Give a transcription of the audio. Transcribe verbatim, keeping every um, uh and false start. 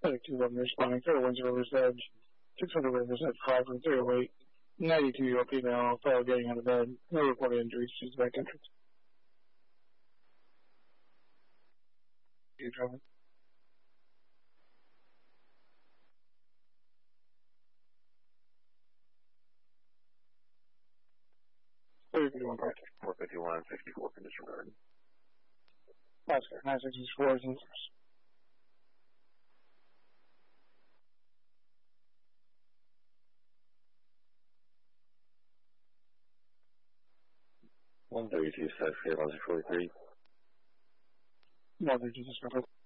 thirty-two one responding, zero one zero reserved, six hundred reserved, five and zero eight, ninety-two year old female, fell getting out of bed, no reported injuries, she's back entrance. You driving? three fifty-one correct. four fifty-one, fifty-four condition guard. Oscar, nine sixty-four is in first. one thirty-two, set for forty-three. one thirty-two,